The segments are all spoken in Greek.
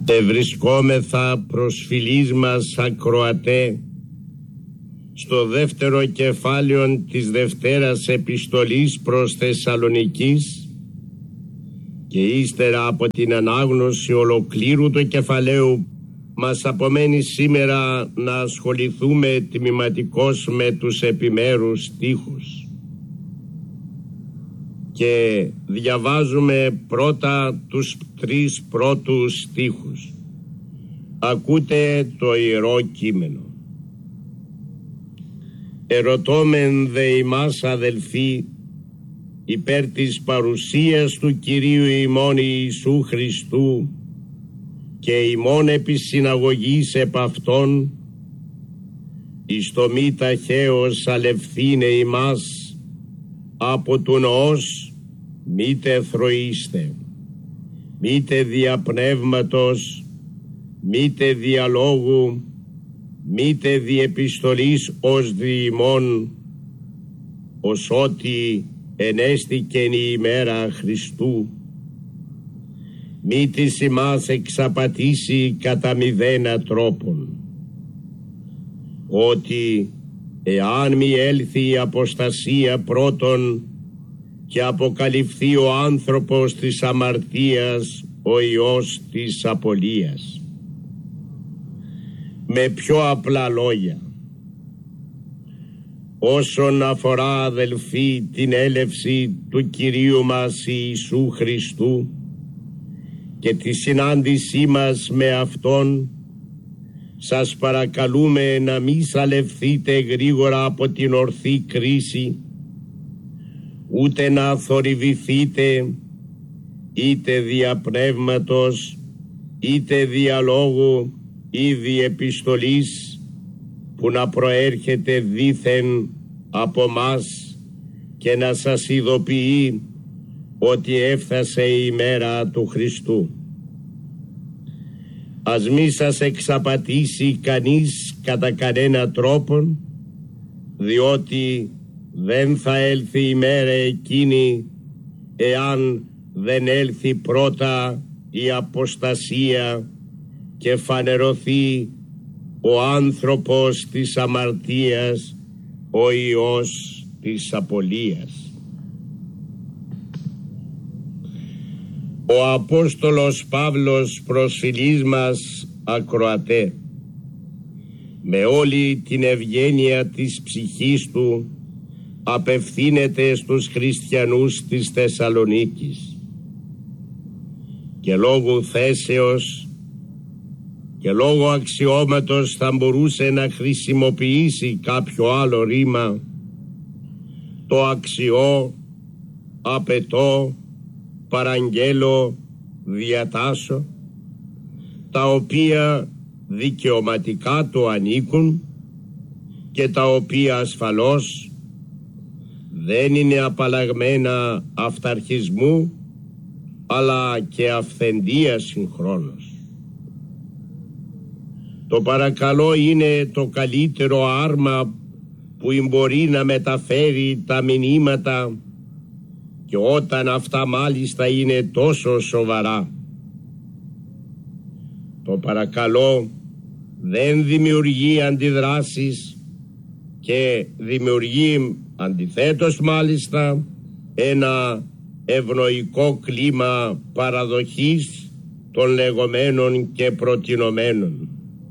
Ευρισκόμεθα προσφυλής μας ακροατέ στο δεύτερο κεφάλαιο της Δευτέρας Επιστολής προς Θεσσαλονικής και ύστερα από την ανάγνωση ολοκλήρου του κεφαλαίου μας απομένει σήμερα να ασχοληθούμε τμηματικώς με τους επιμέρους στίχους. Και διαβάζουμε πρώτα τους 3 πρώτους στίχους. Ακούτε το Ιερό Κείμενο. Ερωτώμεν δε ημάς αδελφοί υπέρ της παρουσίας του Κυρίου ημών Ιησού Χριστού και ημών επί συναγωγής επ' Αυτόν εις το μη ταχαίως αλευθύνε ημάς από του νοός μήτε θροίστε, μήτε διαπνεύματος, μήτε διαλόγου, μήτε διεπιστολής ως διημών, ως ότι ενέστηκεν η ημέρα Χριστού, μη της ημάς εξαπατήσει κατά μηδένα τρόπον, ότι εάν μη έλθει η αποστασία πρώτον και αποκαλυφθεί ο άνθρωπος της αμαρτίας, ο ιός της απολίας. Με πιο απλά λόγια, όσον αφορά αδελφοί την έλευση του Κυρίου μας Ιησού Χριστού και τη συνάντησή μας με Αυτόν, σας παρακαλούμε να μη σαλευθείτε γρήγορα από την ορθή κρίση, ούτε να θορυβηθείτε είτε διαπνεύματος, είτε διαλόγου ή διεπιστολής που να προέρχεται δήθεν από μας και να σας ειδοποιεί ότι έφτασε η ημέρα του Χριστού. Ας μη σας εξαπατήσει κανείς κατά κανένα τρόπον, διότι δεν θα έλθει η μέρα εκείνη εάν δεν έλθει πρώτα η αποστασία και φανερωθεί ο άνθρωπος της αμαρτίας, ο ιός της απολίας. Ο Απόστολος Παύλος προσφυλής μας ακροατέ, με όλη την ευγένεια της ψυχής του απευθύνεται στους χριστιανούς της Θεσσαλονίκης και λόγω θέσεως και λόγω αξιώματος θα μπορούσε να χρησιμοποιήσει κάποιο άλλο ρήμα, το αξιώ, απαιτώ, παραγγέλω, διατάσω, τα οποία δικαιωματικά του ανήκουν και τα οποία ασφαλώς δεν είναι απαλλαγμένα αυταρχισμού αλλά και αυθεντίας συγχρόνως. Το παρακαλώ είναι το καλύτερο άρμα που μπορεί να μεταφέρει τα μηνύματα και όταν αυτά μάλιστα είναι τόσο σοβαρά. Το παρακαλώ δεν δημιουργεί αντιδράσεις και δημιουργεί αντιθέτως μάλιστα ένα ευνοϊκό κλίμα παραδοχής των λεγόμενων και προτινομένων.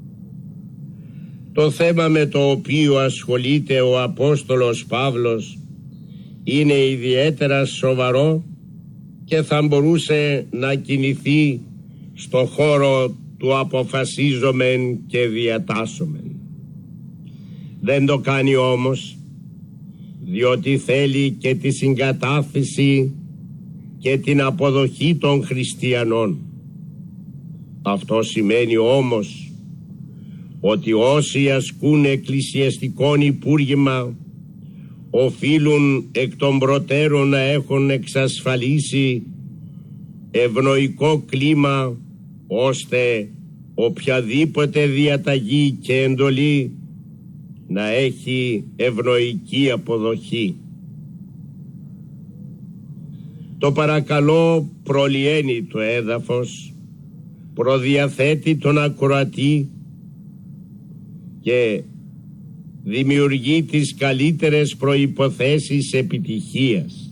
Το θέμα με το οποίο ασχολείται ο Απόστολος Παύλος είναι ιδιαίτερα σοβαρό και θα μπορούσε να κινηθεί στο χώρο του αποφασίζομεν και διατάσσομεν. Δεν το κάνει όμως, διότι θέλει και τη συγκατάθεση και την αποδοχή των χριστιανών. Αυτό σημαίνει όμως ότι όσοι ασκούν εκκλησιαστικόν υπούργημα οφείλουν εκ των προτέρων να έχουν εξασφαλίσει ευνοϊκό κλίμα, ώστε οποιαδήποτε διαταγή και εντολή να έχει ευνοϊκή αποδοχή. Το παρακαλώ προλυαίνει το έδαφος, προδιαθέτει τον ακροατή και δημιουργεί τις καλύτερες προϋποθέσεις επιτυχίας.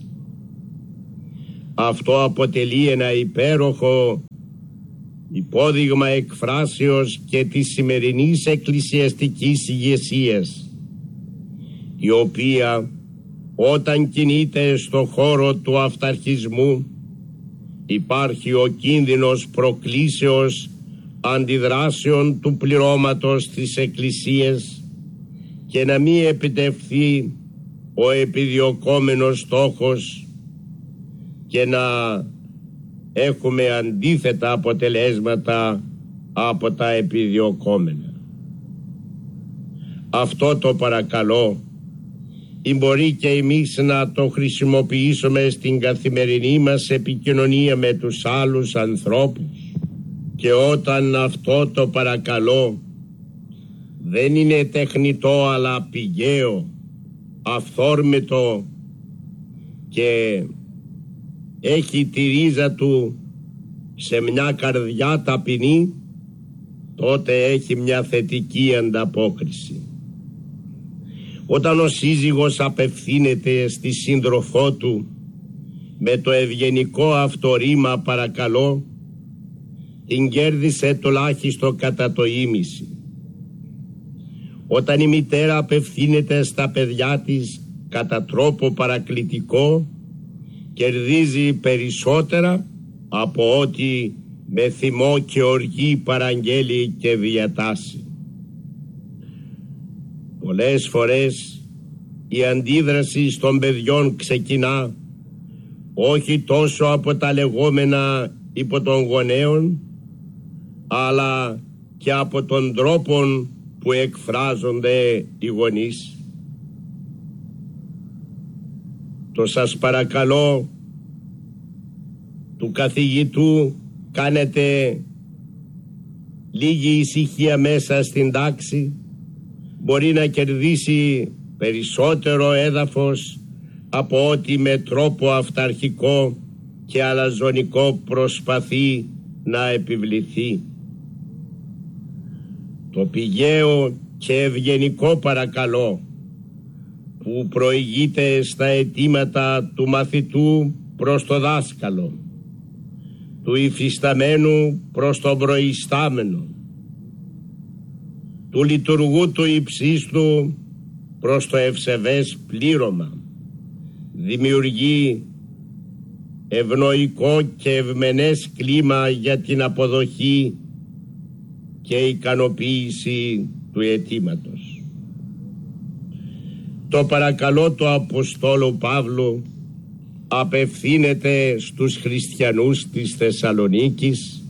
Αυτό αποτελεί ένα υπέροχο υπόδειγμα εκφράσεως και της σημερινής εκκλησιαστικής ηγεσίας, η οποία όταν κινείται στο χώρο του αυταρχισμού υπάρχει ο κίνδυνος προκλήσεως αντιδράσεων του πληρώματος της Εκκλησίας και να μην επιτευχθεί ο επιδιωκόμενος στόχος και να έχουμε αντίθετα αποτελέσματα από τα επιδιωκόμενα. Αυτό το παρακαλώ ή μπορεί και εμείς να το χρησιμοποιήσουμε στην καθημερινή μας επικοινωνία με τους άλλους ανθρώπους, και όταν αυτό το παρακαλώ δεν είναι τεχνητό αλλά πηγαίο, αυθόρμητο και έχει τη ρίζα του σε μια καρδιά ταπεινή, τότε έχει μια θετική ανταπόκριση. Όταν ο σύζυγος απευθύνεται στη σύντροφό του με το ευγενικό αυτό ρήμα παρακαλώ, την κέρδισε τουλάχιστον κατά το ίμιση. Όταν η μητέρα απευθύνεται στα παιδιά της κατά τρόπο παρακλητικό, κερδίζει περισσότερα από ότι με θυμό και οργή παραγγέλει και διατάσσει. Πολλές φορές η αντίδραση των παιδιών ξεκινά όχι τόσο από τα λεγόμενα υπό των γονέων, αλλά και από τον τρόπο που εκφράζονται οι γονείς. Το σας παρακαλώ του καθηγητού κάνετε λίγη ησυχία μέσα στην τάξη, μπορεί να κερδίσει περισσότερο έδαφος από ότι με τρόπο αυταρχικό και αλαζονικό προσπαθεί να επιβληθεί. Το πηγαίο και ευγενικό παρακαλώ που προηγείται στα αιτήματα του μαθητού προς το δάσκαλο, του υφισταμένου προς τον προϊστάμενο, του λειτουργού του υψίστου προς το ευσεβές πλήρωμα, δημιουργεί ευνοϊκό και ευμενές κλίμα για την αποδοχή και ικανοποίηση του αιτήματος. Το παρακαλώ του Αποστόλου Παύλου απευθύνεται στους χριστιανούς της Θεσσαλονίκης,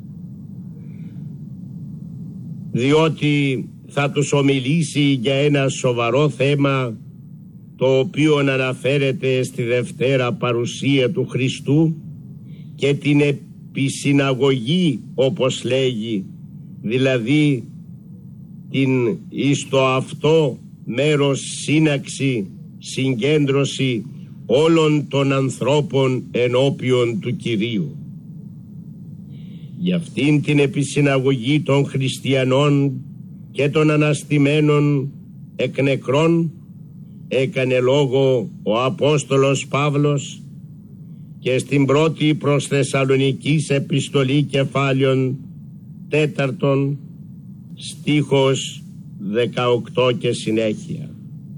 διότι θα τους ομιλήσει για ένα σοβαρό θέμα, το οποίο αναφέρεται στη Δευτέρα Παρουσία του Χριστού και την επισυναγωγή, όπως λέγει, δηλαδή την εις το αυτό μέρος σύναξη, συγκέντρωση όλων των ανθρώπων ενώπιον του Κυρίου. Για αυτήν την επισυναγωγή των χριστιανών και των αναστημένων εκ νεκρών έκανε λόγο ο Απόστολος Παύλος και στην πρώτη προς Θεσσαλονικής επιστολή κεφάλαιον 4 στίχος 18 και συνέχεια,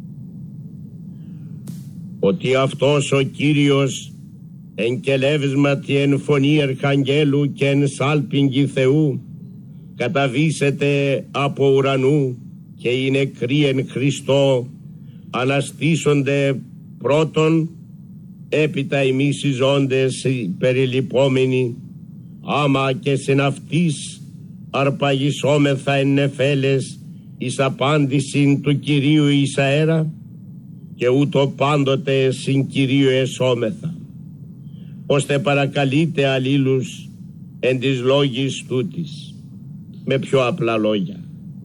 ότι αυτός ο Κύριος εν κελεύσματι εν φωνή αρχαγγέλου και εν σάλπιγγι Θεού καταβήσεται από ουρανού και οι νεκροί εν Χριστώ αναστήσονται πρώτον, έπειτα εμείς οι ζώντες περιλυπόμενοι, άμα και συν αυτής αρπαγισόμεθα εν νεφέλες εις απάντησιν του Κυρίου εις αέρα, και ούτω πάντοτε συν Κυρίου εσώμεθα, ώστε παρακαλείτε αλλήλους εν της λόγης τούτης. Με πιο απλά λόγια,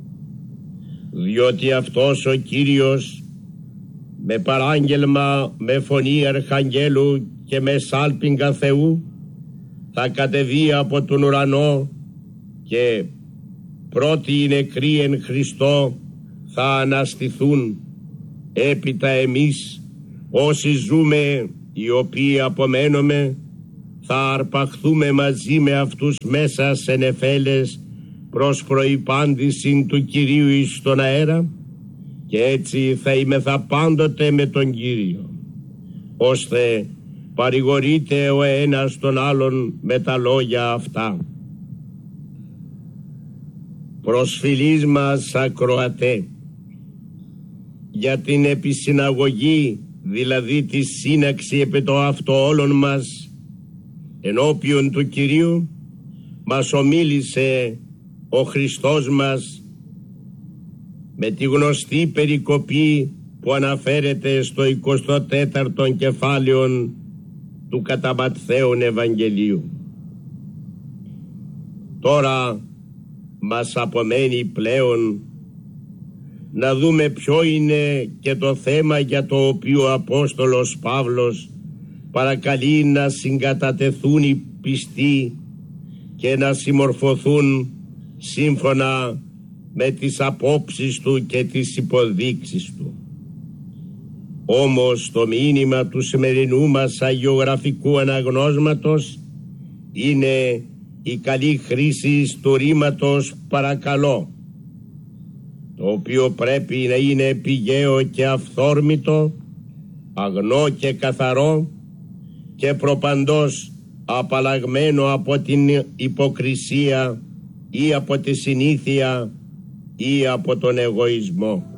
διότι αυτός ο Κύριος με παράγγελμα, με φωνή αρχαγγέλου και με σάλπιγγα Θεού θα κατεβεί από τον ουρανό και πρώτοι οι νεκροί εν Χριστώ θα αναστηθούν, έπειτα εμείς όσοι ζούμε, οι οποίοι απομένουμε, θα αρπαχθούμε μαζί με αυτούς μέσα σε νεφέλες προς προϋπάντηση του Κυρίου εις τον αέρα, και έτσι θα είμεθα πάντοτε με τον Κύριο, ώστε παρηγορείται ο ένας τον άλλον με τα λόγια αυτά. Προσφυλής μας ακροατέ, για την επισυναγωγή, δηλαδή τη σύναξη επί το αυτό όλων μας ενώπιον του Κυρίου, μας ομίλησε ο Χριστός μας με τη γνωστή περικοπή που αναφέρεται στο 24ο κεφάλαιο του κατά Ματθαίον Ευαγγελίου. Τώρα μας απομένει πλέον να δούμε ποιο είναι και το θέμα για το οποίο ο Απόστολος Παύλος παρακαλεί να συγκατατεθούν οι πιστοί και να συμμορφωθούν σύμφωνα με τις απόψεις του και τις υποδείξεις του. Όμως το μήνυμα του σημερινού μας αγιογραφικού αναγνώσματος είναι η καλή χρήση του ρήματος παρακαλώ, το οποίο πρέπει να είναι πηγαίο και αυθόρμητο, αγνό και καθαρό και προπαντός απαλλαγμένο από την υποκρισία ή από τη συνήθεια ή από τον εγωισμό.